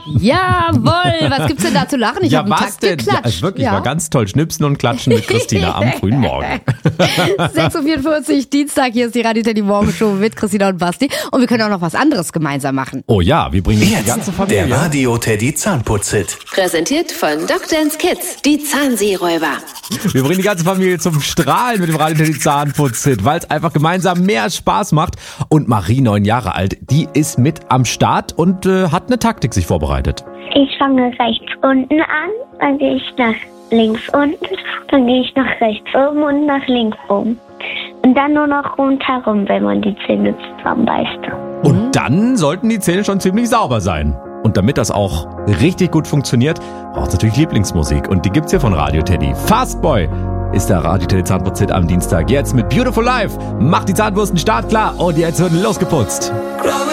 Jawohl, was gibt's denn da zu lachen? Ich habe einen Takt geklatscht. Ja, wirklich, war ganz toll. Schnipsen und Klatschen mit Christina am frühen Morgen. 6.44 Uhr, Dienstag, hier ist die Radio Teddy Morgenshow mit Christina und Basti. Und wir können auch noch was anderes gemeinsam machen. Oh ja, wir bringen die ganze Jetzt Familie. der Radio Teddy Zahnputz-Hit. Präsentiert von Dr. Kids, die Zahnseeräuber. Wir bringen die ganze Familie zum Strahlen mit dem Radio Teddy Zahnputz-Hit, weil es einfach gemeinsam mehr Spaß macht. Und Marie, 9 Jahre alt, die ist mit am Start und hat eine Taktik sich vorbereitet. Ich fange rechts unten an, dann gehe ich nach links unten, dann gehe ich nach rechts oben und nach links oben. Und dann nur noch rundherum, wenn man die Zähne zusammenbeißt. Und dann sollten die Zähne schon ziemlich sauber sein. Und damit das auch richtig gut funktioniert, braucht es natürlich Lieblingsmusik. Und die gibt's hier von Radio Teddy. Fastboy ist der Radio Teddy Zahnputz-Hit am Dienstag. Jetzt mit Beautiful Life. Macht die Zahnbürsten startklar und jetzt wird losgeputzt.